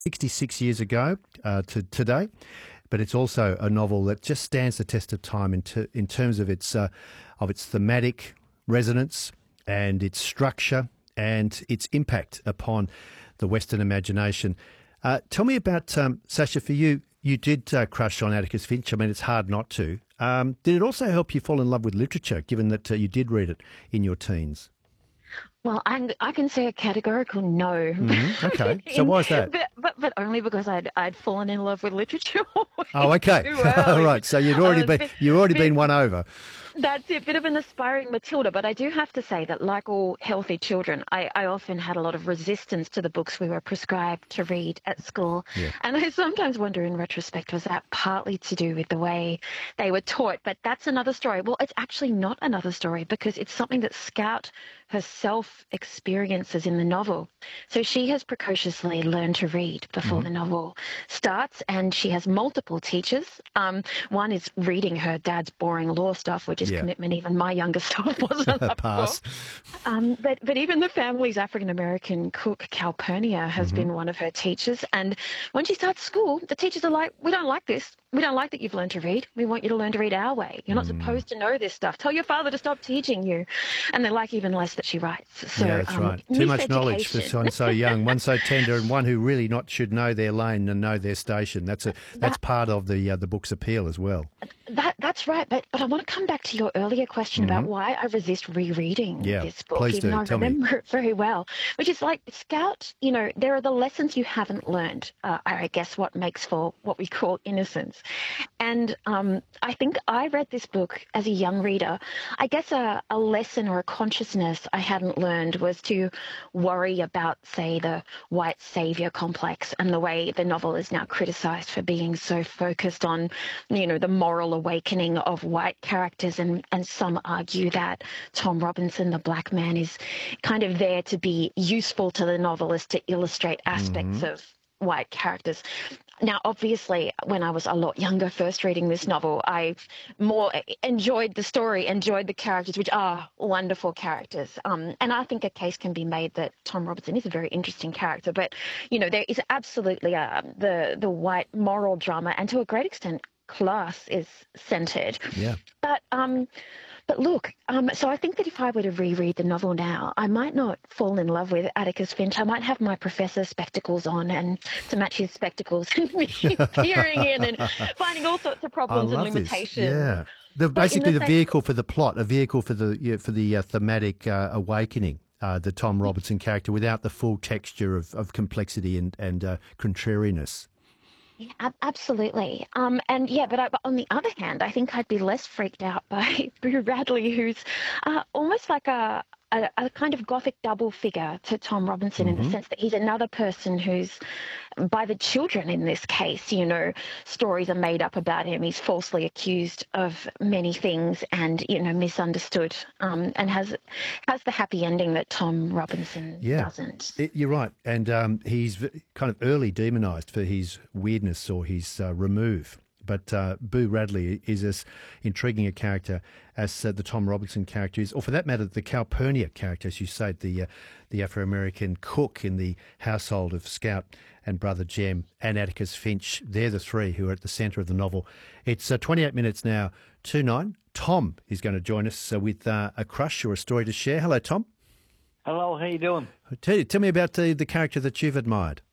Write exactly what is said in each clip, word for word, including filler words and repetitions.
sixty-six years ago uh, to today, but it's also a novel that just stands the test of time in, ter- in terms of its uh, of its thematic resonance and its structure and its impact upon the Western imagination. Uh, tell me about, um, Sasha, for you, you did uh, crush on Atticus Finch. I mean, it's hard not to. Um, did it also help you fall in love with literature, given that uh, you did read it in your teens? Well, I'm, I can say a categorical no, Hmm. Okay. So in, why is that? but, but but only because I'd I'd fallen in love with literature Oh, way okay. too All early. right. So you'd I already was a been bit, you've already bit been won over. That's it, bit of an aspiring Matilda, but I do have to say that, like all healthy children, I, I often had a lot of resistance to the books we were prescribed to read at school. Yeah. And I sometimes wonder in retrospect, was that partly to do with the way they were taught? But that's another story. Well, it's actually not another story because it's something that Scout herself experiences in the novel. So she has precociously learned to read before Hmm. the novel starts, and she has multiple teachers. Um, one is reading her dad's boring law stuff, which is Yeah. commitment even my younger stuff wasn't up for. Pass. Um, but but even the family's African American cook Calpurnia has Hmm. been one of her teachers. And when she starts school, the teachers are like, "We don't like this. We don't like that you've learned to read. We want you to learn to read our way. You're not Mm. supposed to know this stuff. Tell your father to stop teaching you." And they like even less that she writes. Yeah, So that's um, right. Too much knowledge for miseducation. someone so young, one so tender, and one who really not should know their lane and know their station. That's a that's That part of the uh, the book's appeal as well. That that's right, but but I want to come back to your earlier question about Hmm. why I resist rereading Yeah, this book, please even do. though I Tell me. remember it very well. Which is like Scout, you know, there are the lessons you haven't learned. Uh, I guess what makes for what we call innocence, and um, I think I read this book as a young reader. I guess a, a lesson or a consciousness I hadn't learned was to worry about, say, the white savior complex and the way the novel is now criticized for being so focused on, you know, the moral awakening of white characters. And, and some argue that Tom Robinson, the black man, is kind of there to be useful to the novelist to illustrate aspects Hmm. of white characters. Now, obviously, when I was a lot younger, first reading this novel, I more enjoyed the story, enjoyed the characters, which are wonderful characters. Um, and I think a case can be made that Tom Robinson is a very interesting character. But, you know, there is absolutely a, the, the white moral drama, and to a great extent, class is centered. Yeah. But um, but look, um, so I think that if I were to reread the novel now, I might not fall in love with Atticus Finch. I might have my professor spectacles on and to match his spectacles and be peering in and finding all sorts of I problems and love this. limitations. Yeah. The, But in basically, the the same, vehicle for the plot, a vehicle for the yeah, for the uh, thematic uh, awakening, uh, the Tom Robertson character, without the full texture of, of complexity and and uh, contrariness. yeah, ab- absolutely. Um, and yeah, but, I, but on the other hand, I think I'd be less freaked out by Boo Radley, who's uh, almost like a, a, a kind of gothic double figure to Tom Robinson in the Hmm. sense that he's another person who's, by the children in this case, you know, stories are made up about him. He's falsely accused of many things and, you know, misunderstood, um, and has has the happy ending that Tom Robinson Yeah, doesn't. it, you're right, and um, he's v- kind of early demonised for his weirdness or his uh, remove. But uh, Boo Radley is as intriguing a character as uh, the Tom Robinson character is, or for that matter, the Calpurnia character, as you say, the uh, the Afro-American cook in the household of Scout and Brother Jem and Atticus Finch. They're the three who are at the centre of the novel. It's uh, twenty-eight minutes now to nine. Tom is going to join us uh, with uh, a crush or a story to share. Hello, Tom. Hello, how you doing? Tell, tell me about the, the character that you've admired.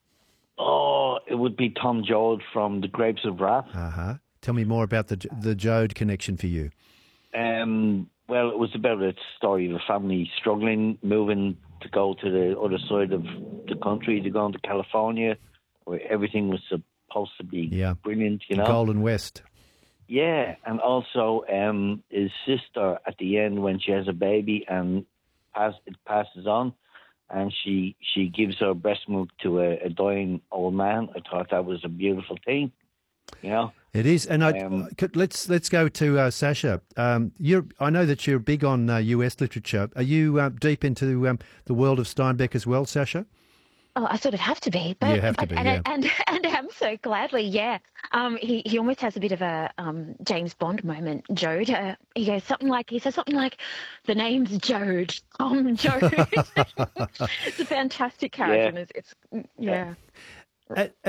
Oh, it would be Tom Joad from The Grapes of Wrath. Uh-huh. Tell me more about the the Jode connection for you. Um, well, it was about a story of a family struggling, moving to go to the other side of the country, to go into California, where everything was supposed to be Yeah. brilliant, you The know? Golden West. Yeah, and also um, his sister at the end when she has a baby and pass, it passes on, and she she gives her breast milk to a, a dying old man. I thought that was a beautiful thing, you know. It is, and I, Um, could- let's let's go to uh, Sasha. Um, you're, I know that you're big on uh, U S literature. Are you uh, deep into um, the world of Steinbeck as well, Sasha? Oh, I sort of have to be, You but, have to but be, and, yeah. and and am so gladly, yeah. Um, he he almost has a bit of a um James Bond moment, Jode. Uh, he goes something like he says something like, "The name's Jode, Tom Jode." It's a fantastic character, yeah, and it's, it's yeah. At,